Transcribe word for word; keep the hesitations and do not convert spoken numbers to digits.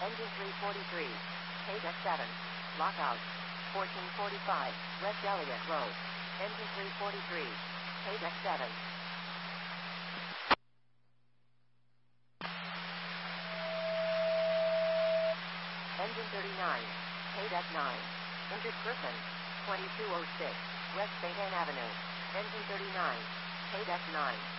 Engine three forty-three. Paydeck seven. Lockout. fourteen forty-five. West Elliott Road. Engine three forty-three. Paydeck seven. Engine thirty-nine. Paydeck nine. Injured person. twenty-two oh six. West Saint Anne Avenue. Engine thirty-nine. Paydeck nine.